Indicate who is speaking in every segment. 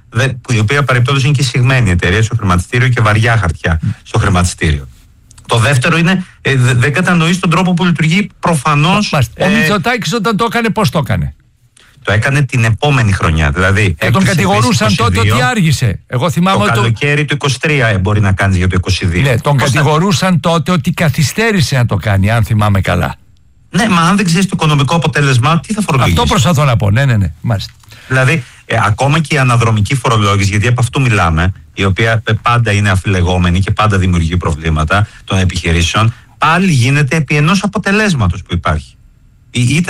Speaker 1: η οποία παρεπτόντως είναι και εισηγμένη εταιρεία στο χρηματιστήριο και βαριά χαρτιά στο χρηματιστήριο. Το δεύτερο είναι δεν κατανοείς τον τρόπο που λειτουργεί προφανώς.
Speaker 2: Ο Μητσοτάκης όταν το έκανε, πώς το έκανε?
Speaker 1: Το έκανε την επόμενη χρονιά. Δηλαδή,
Speaker 2: και τον κατηγορούσαν τότε ότι άργησε. Εγώ θυμάμαι
Speaker 1: το καλοκαίρι του 23 μπορεί να κάνεις για το 22.
Speaker 2: Ναι, τον κατηγορούσαν τότε ότι καθυστέρησε να το κάνει, αν θυμάμαι καλά.
Speaker 1: Ναι, μα αν δεν ξέρεις το οικονομικό αποτέλεσμα, τι θα φορολογήσεις?
Speaker 2: Αυτό προσπαθώ να πω. Ναι. Μάλιστα.
Speaker 1: Δηλαδή, ακόμα και η αναδρομική φορολόγηση, γιατί από αυτού μιλάμε, η οποία πάντα είναι αφιλεγόμενη και πάντα δημιουργεί προβλήματα των επιχειρήσεων, πάλι γίνεται επί ενός αποτελέσματος που υπάρχει. Είτε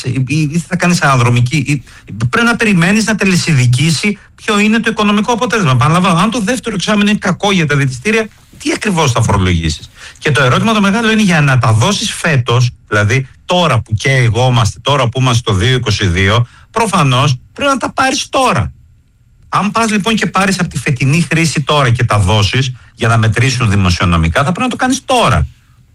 Speaker 1: θα κάνεις αναδρομική, πρέπει να περιμένεις να τελεσιδικήσει ποιο είναι το οικονομικό αποτέλεσμα. Παραλαμβάνω, αν το δεύτερο εξάμηνο είναι κακό για τα διαιτητήρια, τι ακριβώς θα φορολογήσεις? Και το ερώτημα το μεγάλο είναι, για να τα δώσεις φέτος, δηλαδή τώρα που καίγομαστε, τώρα που είμαστε το 2022, προφανώς πρέπει να τα πάρεις τώρα. Αν πας λοιπόν και πάρεις από τη φετινή χρήση τώρα και τα δώσεις για να μετρήσουν δημοσιονομικά, θα πρέπει να το κάνεις τώρα.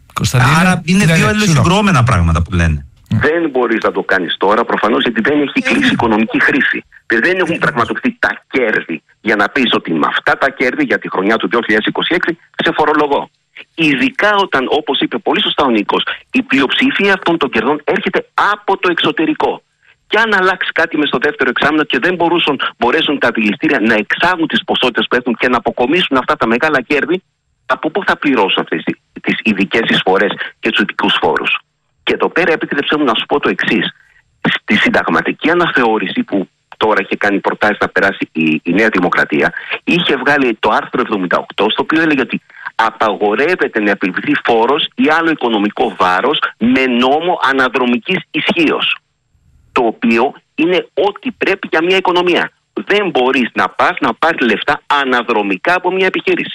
Speaker 1: Άρα είναι δύο αλληλοσυγκρουόμενα πράγματα που λένε.
Speaker 3: Δεν μπορείς να το κάνεις τώρα, προφανώς, γιατί δεν έχει κλείσει οικονομική χρήση. Δεν έχουν πραγματοποιηθεί τα κέρδη για να πεις ότι με αυτά τα κέρδη για τη χρονιά του 2026 σε φορολογώ. Ειδικά όταν, όπως είπε πολύ σωστά ο Νίκος, η πλειοψηφία αυτών των κερδών έρχεται από το εξωτερικό. Και αν αλλάξει κάτι μες στο δεύτερο εξάμηνο και δεν μπορέσουν τα δηληστήρια να εξάγουν τις ποσότητες που έχουν και να αποκομίσουν αυτά τα μεγάλα κέρδη, από πού θα πληρώσουν αυτές τις ειδικές εισφορές και τους ειδικούς φόρους? Και εδώ πέρα επιτρέψτε μου να σου πω το εξής. Στη συνταγματική αναθεώρηση που τώρα είχε κάνει προτάσεις να περάσει η Νέα Δημοκρατία, είχε βγάλει το άρθρο 78, στο οποίο έλεγε ότι απαγορεύεται να επιβληθεί φόρος ή άλλο οικονομικό βάρος με νόμο αναδρομικής ισχύως. Το οποίο είναι ό,τι πρέπει για μια οικονομία. Δεν μπορείς να πας να πάρεις λεφτά αναδρομικά από μια επιχείρηση.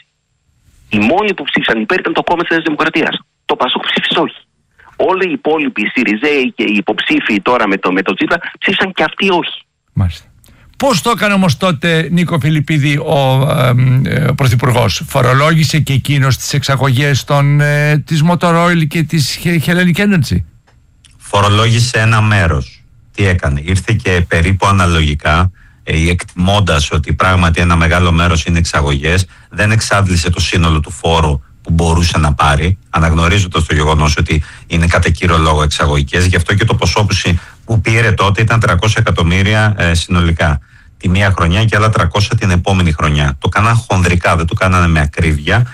Speaker 3: Οι μόνοι που ψήφισαν υπέρ ήταν το κόμμα της Νέας Δημοκρατίας. Το Πασόκ ψήφισε όχι. Όλοι οι υπόλοιποι, οι Σιριζέοι και οι υποψήφοι τώρα με το Τσίπρα, ψήφισαν και αυτοί όχι.
Speaker 2: Μάλιστα. Πώς το έκανε όμως τότε, Νίκο Φιλιππίδη, ο Πρωθυπουργός? Φορολόγησε και εκείνος τις εξαγωγές της Motor Oil και της Hellenic Energy?
Speaker 1: Φορολόγησε ένα μέρος. Τι έκανε? Ήρθε και περίπου αναλογικά, εκτιμώντας ότι πράγματι ένα μεγάλο μέρος είναι εξαγωγές, δεν εξάντλησε το σύνολο του φόρου που μπορούσε να πάρει, αναγνωρίζοντας το γεγονός ότι είναι κατά κύριο λόγο εξαγωγικές. Γι' αυτό και το ποσό που πήρε τότε ήταν 300 εκατομμύρια συνολικά τη μία χρονιά και άλλα 300 την επόμενη χρονιά. Το κάναν χονδρικά, δεν το κάνανε με ακρίβεια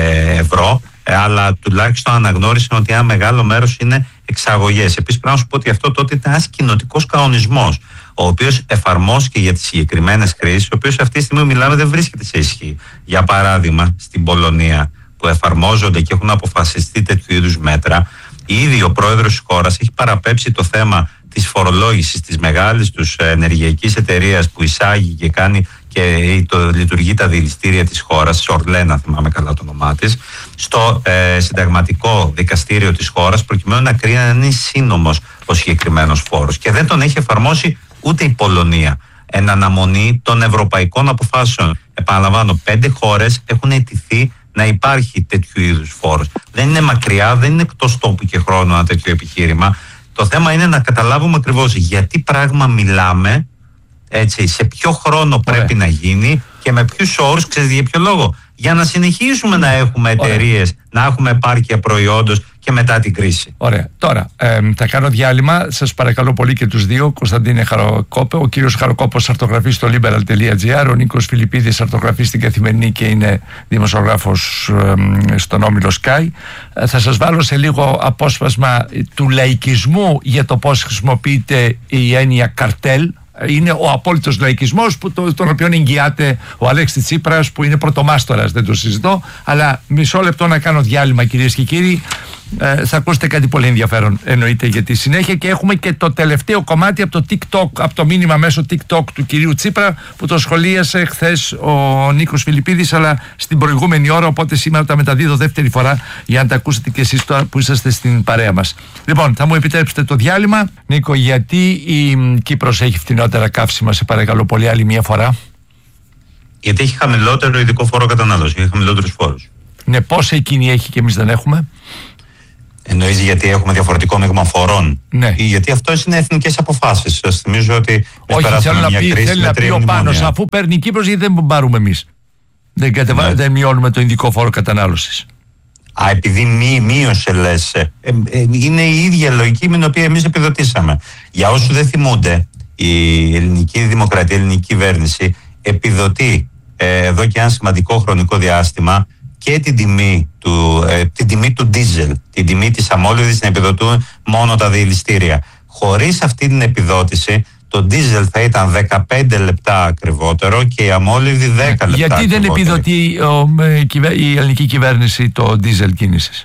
Speaker 1: ευρώ, αλλά τουλάχιστον αναγνώρισαν ότι ένα μεγάλο μέρος είναι εξαγωγές. Επίσης πρέπει να σου πω ότι αυτό τότε ήταν ένας κοινοτικός κανονισμός, ο οποίος εφαρμόστηκε για τις συγκεκριμένες κρίσεις, ο οποίος αυτή τη στιγμή μιλάμε δεν βρίσκεται σε ισχύ. Για παράδειγμα, στην Πολωνία, που εφαρμόζονται και έχουν αποφασιστεί τέτοιου είδους μέτρα, ήδη ο πρόεδρος της χώρας έχει παραπέψει το θέμα της φορολόγησης της μεγάλης τους ενεργειακής εταιρείας που εισάγει και κάνει και λειτουργεί τα δηληστήρια της χώρας, Ορλένα θυμάμαι καλά το όνομά της, στο συνταγματικό δικαστήριο της χώρας, προκειμένου να κρίνει αν είναι σύνομος ο συγκεκριμένος φόρος. Και δεν τον έχει εφαρμόσει ούτε η Πολωνία, εν αναμονή των ευρωπαϊκών αποφάσεων. Επαναλαμβάνω, 5 χώρες έχουν αιτηθεί να υπάρχει τέτοιου είδους φόρος. Δεν είναι μακριά, δεν είναι εκτός τόπου και χρόνου ένα τέτοιο επιχείρημα. Το θέμα είναι να καταλάβουμε ακριβώς γιατί πράγμα μιλάμε, έτσι, σε ποιο χρόνο πρέπει να γίνει και με ποιους όρους, ξέρετε για ποιο λόγο? Για να συνεχίσουμε να έχουμε εταιρείες, να έχουμε επάρκεια προϊόντος και μετά την κρίση.
Speaker 2: Ωραία. Τώρα θα κάνω διάλειμμα. Σας παρακαλώ πολύ και τους δύο. Κωνσταντίνε Χαροκόπο, ο κύριος Χαροκόπος αρτογραφεί στο liberal.gr, ο Νίκος Φιλιππίδης αρτογραφεί στην Καθημερινή και είναι δημοσιογράφος στον Όμιλο Sky. Θα σας βάλω σε λίγο απόσπασμα του λαϊκισμού για το πώς χρησιμοποιείται η έννοια καρτέλ. Είναι ο απόλυτος λαϊκισμός τον οποίο εγγυάται ο Αλέξης Τσίπρας, που είναι πρωτομάστορας, δεν το συζητώ. Αλλά μισό λεπτό να κάνω διάλειμμα, κυρίες και κύριοι. Θα ακούσετε κάτι πολύ ενδιαφέρον εννοείται για τη συνέχεια, και έχουμε και το τελευταίο κομμάτι από το TikTok, από το μήνυμα μέσω TikTok του κυρίου Τσίπρα, που το σχολίασε χθες ο Νίκος Φιλιππίδης, αλλά στην προηγούμενη ώρα, οπότε σήμερα τα μεταδίδω δεύτερη φορά για να τα ακούσετε και εσείς τώρα που είσαστε στην παρέα μας. Λοιπόν, θα μου επιτρέψετε το διάλειμμα. Νίκο, γιατί η Κύπρος έχει φτηνότερα καύσιμα, σε παρακαλώ πολύ, άλλη μια φορά?
Speaker 1: Γιατί έχει χαμηλότερο ειδικό φόρο κατανάλωση, έχει χαμηλότερους φόρους.
Speaker 2: Ναι, πόσα εκείνη έχει και εμείς δεν έχουμε?
Speaker 1: Εννοείς γιατί έχουμε διαφορετικό μείγμα φορών?
Speaker 2: Ναι.
Speaker 1: Ή γιατί αυτό είναι εθνικές αποφάσεις? Σας θυμίζω ότι
Speaker 2: όχι, θέλω να πει, θέλει να πει ο Πάνος, αφού παίρνει η Κύπρος, γιατί δεν πάρουμε εμείς? Δεν μειώνουμε το ειδικό φόρο κατανάλωσης.
Speaker 1: Επειδή μείωσε, λες, είναι η ίδια λογική με την οποία εμείς επιδοτήσαμε. Για όσους δεν θυμούνται, η ελληνική δημοκρατία, η ελληνική κυβέρνηση επιδοτεί εδώ και ένα σημαντικό χρονικό διάστημα και την τιμή του ντίζελ, την τιμή της αμόλυβδης την επιδοτούν μόνο τα διελιστήρια. Χωρίς αυτή την επιδότηση, το ντίζελ θα ήταν 15 λεπτά ακριβότερο και η αμόλυβδη 10 λεπτά.
Speaker 2: Γιατί δεν επιδοτεί η ελληνική κυβέρνηση το ντίζελ κίνησης?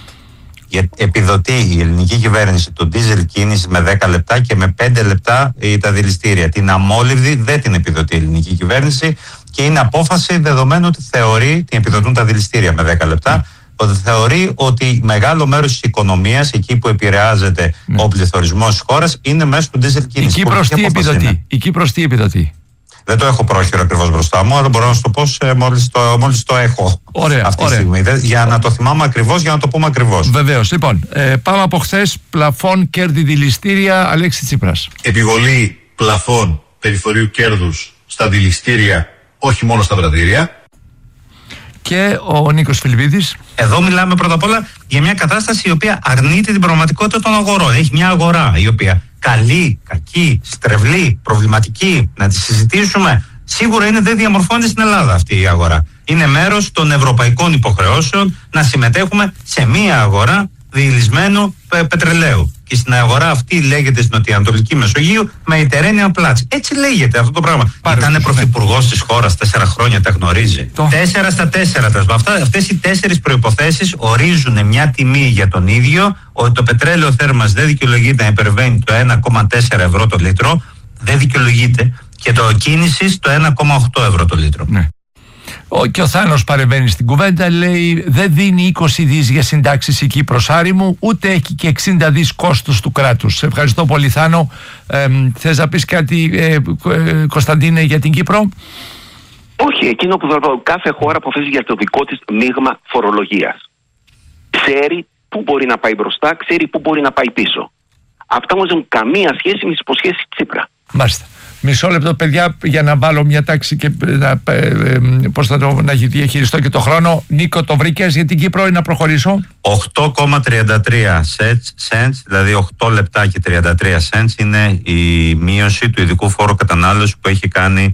Speaker 1: Επιδοτεί η ελληνική κυβέρνηση το ντίζελ κίνηση με 10 λεπτά και με 5 λεπτά τα διελιστήρια. Την αμόλυβδη δεν την επιδοτεί η ελληνική κυβέρνηση και είναι απόφαση δεδομένου ότι θεωρεί, την επιδοτούν τα διελιστήρια με 10 λεπτά, ότι θεωρεί ότι μεγάλο μέρος της οικονομίας, εκεί που επηρεάζεται ο πληθωρισμός της χώρας, είναι μέσω του ντίζελ κίνησης.
Speaker 2: Η Κύπρος τι επιδοτεί?
Speaker 1: Δεν το έχω πρόχειρο ακριβώς μπροστά μου, αλλά μπορώ να σου το πω μόλις το έχω.
Speaker 2: Ωραία,
Speaker 1: αυτή τη στιγμή. Για να το θυμάμαι ακριβώς, για να το πούμε ακριβώς.
Speaker 2: Βεβαίως. Λοιπόν, πάμε από χθες. Πλαφών κέρδη δηληστήρια, Αλέξη Τσίπρας.
Speaker 4: Επιβολή πλαφών περιθωρίου κέρδους στα δηληστήρια, όχι μόνο στα πρατήρια.
Speaker 2: Και ο Νίκος Φιλιππίδης.
Speaker 1: Εδώ μιλάμε πρώτα απ' όλα για μια κατάσταση η οποία αρνείται την πραγματικότητα των αγορών. Έχει μια αγορά η οποία καλή, κακή, στρεβλή, προβληματική, να τη συζητήσουμε. Σίγουρα δεν διαμορφώνεται στην Ελλάδα αυτή η αγορά. Είναι μέρος των ευρωπαϊκών υποχρεώσεων να συμμετέχουμε σε μια αγορά διελισμένου πετρελαίου. Και στην αγορά αυτή λέγεται στην Νοτιοανατολική Μεσογείου Mediterranean Platts. Έτσι λέγεται αυτό το πράγμα. Ήταν πρωθυπουργός της χώρας 4 χρόνια, τα γνωρίζει. 4 στα 4. Αυτές οι 4 προϋποθέσεις ορίζουν μια τιμή για τον ίδιο, ότι το πετρέλαιο θέρμας δεν δικαιολογείται να υπερβαίνει το 1,4 ευρώ το λίτρο, δεν δικαιολογείται, και το κίνησης το 1,8 ευρώ το λίτρο.
Speaker 2: Ναι. Και ο Θάνος παρεμβαίνει στην κουβέντα, λέει: δεν δίνει 20 δις για συντάξεις η Κύπρος, Άρη μου, ούτε έχει και 60 δις κόστος του κράτους. Σε ευχαριστώ πολύ, Θάνο. Θες να πεις κάτι, Κωνσταντίνε, για την Κύπρο?
Speaker 3: Όχι, εκείνο που θα πω, κάθε χώρα αποφασίζει για το δικό της μείγμα φορολογίας. Ξέρει πού μπορεί να πάει μπροστά, ξέρει πού μπορεί να πάει πίσω. Αυτά όμως δεν έχουν καμία σχέση με τις υποσχέσεις Τσίπρα.
Speaker 2: Μάλιστα. Μισό λεπτό, παιδιά, για να βάλω μια τάξη και να διαχειριστώ και το χρόνο. Νίκο, το βρήκες για την Κύπρο ή να προχωρήσω?
Speaker 1: 8,33 cents, δηλαδή 8 λεπτά και 33 cents είναι η μείωση του ειδικού φόρου κατανάλωσης που έχει κάνει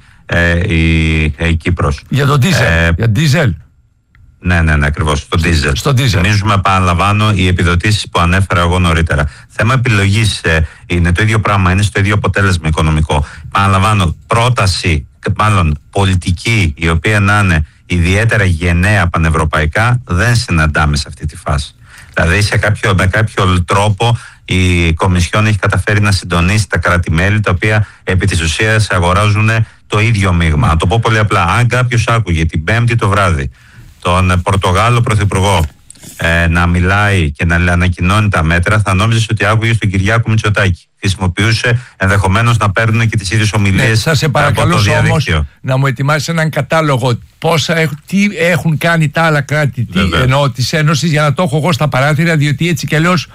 Speaker 1: η Κύπρος.
Speaker 2: Για το ντίζελ.
Speaker 1: Ναι, ακριβώς. Στο ντίζελ. Θυμίζουμε, επαναλαμβάνω, οι επιδοτήσεις που ανέφερα εγώ νωρίτερα. Θέμα επιλογής είναι το ίδιο πράγμα, είναι στο ίδιο αποτέλεσμα οικονομικό. Επαναλαμβάνω, πρόταση, μάλλον πολιτική, η οποία να είναι ιδιαίτερα γενναία πανευρωπαϊκά, δεν συναντάμε σε αυτή τη φάση. Δηλαδή, με κάποιο τρόπο η Κομισιόν έχει καταφέρει να συντονίσει τα κράτη-μέλη, τα οποία επί της ουσίας αγοράζουν το ίδιο μείγμα. Να το πω πολύ απλά. Αν κάποιος άκουγε την Πέμπτη το βράδυ τον Πορτογάλο Πρωθυπουργό να μιλάει και να ανακοινώνει τα μέτρα, θα νόμιζες ότι άκουγε στον Κυριάκο Μητσοτάκη. Χρησιμοποιούσε ενδεχομένως να παίρνουν και τις ίδιες ομιλίες από το διαδίκτυο.
Speaker 2: Θα σε παρακαλούσα όμως να μου ετοιμάσεις έναν κατάλογο τι έχουν κάνει τα άλλα κράτη της Ένωσης, για να το έχω εγώ στα παράθυρα, διότι έτσι κι αλλιώς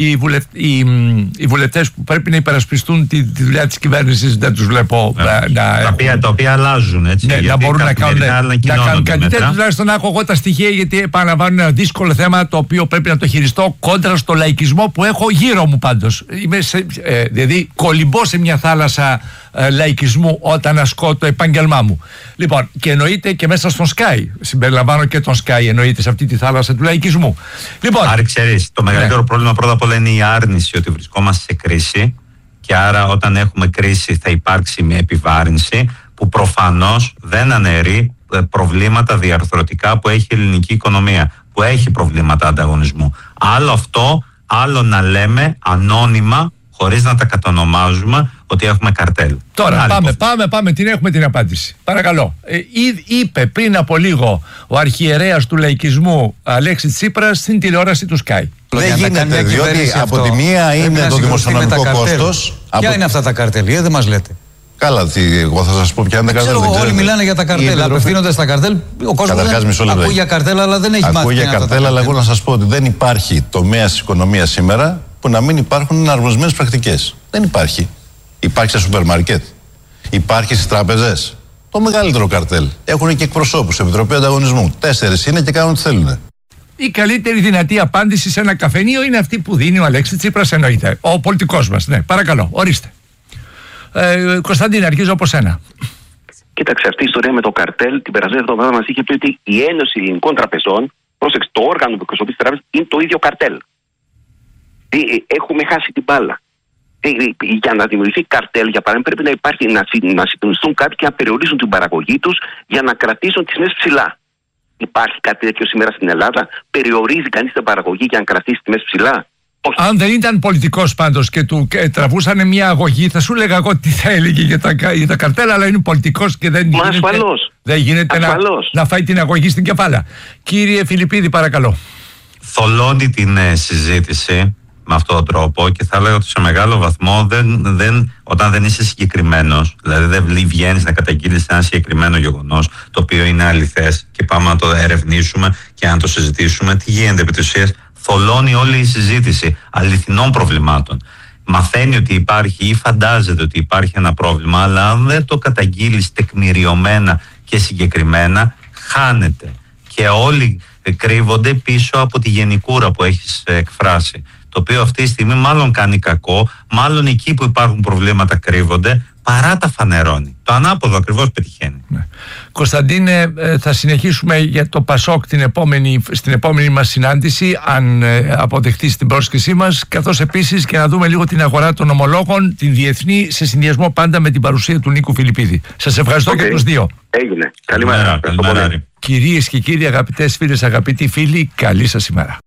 Speaker 2: οι βουλευτές που πρέπει να υπερασπιστούν τη δουλειά της κυβέρνησης δεν τους βλέπω
Speaker 1: τα οποία αλλάζουν, έτσι,
Speaker 2: να μπορούν να κάνουν κάτι τέτοιο. Τουλάχιστον να έχω εγώ τα στοιχεία, γιατί επαναλαμβάνω ένα δύσκολο θέμα το οποίο πρέπει να το χειριστώ κόντρα στο λαϊκισμό που έχω γύρω μου πάντως. Δηλαδή κολυμπώ σε μια θάλασσα λαϊκισμού όταν ασκώ το επάγγελμά μου. Λοιπόν, και εννοείται και μέσα στον Sky. Συμπεριλαμβάνω και τον Sky, εννοείται, σε αυτή τη θάλασσα του λαϊκισμού. Λοιπόν,
Speaker 1: Άρη, ξέρεις, το μεγαλύτερο πρόβλημα πρώτα απ' όλα είναι η άρνηση ότι βρισκόμαστε σε κρίση, και άρα όταν έχουμε κρίση θα υπάρξει μια επιβάρυνση που προφανώς δεν αναιρεί προβλήματα διαρθρωτικά που έχει η ελληνική οικονομία, που έχει προβλήματα ανταγωνισμού. Άλλο αυτό, άλλο να λέμε ανώνυμα, χωρίς να τα κατονομάζουμε, ότι έχουμε καρτέλ.
Speaker 2: Τώρα πάμε, την έχουμε την απάντηση. Παρακαλώ. Είπε πριν από λίγο ο αρχιερέας του λαϊκισμού Αλέξη Τσίπρας στην τηλεόραση του Sky.
Speaker 5: Δεν γίνεται, διότι από τη μία είναι το δημοσιονομικό κόστος.
Speaker 6: Ποια είναι αυτά τα καρτέλ, δεν μας λέτε?
Speaker 5: Καλά, εγώ θα σας πω ποια είναι τα καρτέλ.
Speaker 6: Όλοι μιλάνε για τα καρτέλ. Απευθύνονται στα καρτέλ. Ο κόσμος ακούει για καρτέλ, αλλά δεν έχει μάθει.
Speaker 5: Ακούει για καρτέλ, αλλά εγώ να σας πω ότι δεν υπάρχει τομέας της οικονομίας σήμερα που να μην υπάρχουν εναρμονισμένες πρακτικές. Δεν υπάρχει. Υπάρχει στα σούπερ μάρκετ. Υπάρχει στις τράπεζες. Το μεγαλύτερο καρτέλ. Έχουν και εκπροσώπους, Επιτροπή Ανταγωνισμού. 4 είναι και κάνουν ό,τι θέλουν.
Speaker 2: Η καλύτερη δυνατή απάντηση σε ένα καφενείο είναι αυτή που δίνει ο Αλέξης Τσίπρας, εννοείται. Ο πολιτικός μας. Ναι, παρακαλώ, ορίστε. Κωνσταντίνε, αρχίζω από σένα.
Speaker 3: Κοίταξε, αυτή η ιστορία με το καρτέλ την περασμένη εβδομάδα μας είχε πει ότι η Ένωση Ελληνικών Τραπεζών, πρόσεξε, το όργανο που εκπροσωπεί τις τράπεζες είναι το ίδιο καρτέλ. Έχουμε χάσει την μπάλα. Για να δημιουργηθεί καρτέλ, για παράδειγμα, πρέπει να υπάρχει να συντονιστούν κάποιοι και να περιορίσουν την παραγωγή τους για να κρατήσουν τις τιμές ψηλά. Υπάρχει κάτι τέτοιο σήμερα στην Ελλάδα? Περιορίζει κανείς την παραγωγή για να κρατήσει τις τιμές ψηλά? Όχι.
Speaker 2: Αν δεν ήταν πολιτικός πάντως και του τραβούσαν μια αγωγή, θα σου λέγα εγώ τι θα έλεγε για τα καρτέλ, αλλά είναι πολιτικός και δεν γίνεται να φάει την αγωγή στην κεφάλα. Κύριε Φιλιππίδη, παρακαλώ.
Speaker 1: Θολώνει την συζήτηση με αυτόν τον τρόπο και θα λέω ότι σε μεγάλο βαθμό όταν δεν είσαι συγκεκριμένος, δηλαδή δεν βγαίνεις να καταγγείλεις ένα συγκεκριμένο γεγονός το οποίο είναι αληθές και πάμε να το ερευνήσουμε και να το συζητήσουμε, τι γίνεται επί της ουσίας? Θολώνει όλη η συζήτηση αληθινών προβλημάτων. Μαθαίνει ότι υπάρχει ή φαντάζεται ότι υπάρχει ένα πρόβλημα, αλλά αν δεν το καταγγείλεις τεκμηριωμένα και συγκεκριμένα, χάνεται. Και όλοι κρύβονται πίσω από τη γενικούρα που έχεις εκφράσει. Το οποίο αυτή τη στιγμή μάλλον κάνει κακό, μάλλον εκεί που υπάρχουν προβλήματα κρύβονται, παρά τα φανερώνει. Το ανάποδο ακριβώς πετυχαίνει.
Speaker 2: Ναι. Κωνσταντίνε, θα συνεχίσουμε για το ΠΑΣΟΚ στην επόμενη μας συνάντηση, αν αποδεχτείς την πρόσκλησή μας, καθώς επίσης και να δούμε λίγο την αγορά των ομολόγων, την διεθνή, σε συνδυασμό πάντα με την παρουσία του Νίκου Φιλιππίδη. Σας ευχαριστώ και τους δύο.
Speaker 3: Έγινε. Καλημέρα.
Speaker 2: Κυρίες και κύριοι, αγαπητές φίλες, αγαπητοί φίλοι, καλή σας ημέρα.